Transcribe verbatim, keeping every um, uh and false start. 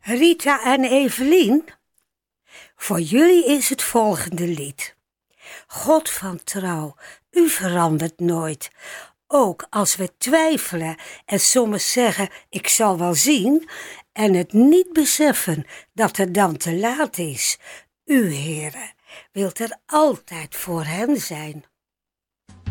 Rita en Evelien, voor jullie is het volgende lied. God van trouw, u verandert nooit. Ook als we twijfelen en sommigen zeggen, ik zal wel zien, en het niet beseffen dat het dan te laat is. U, Heere, wilt er altijd voor hen zijn.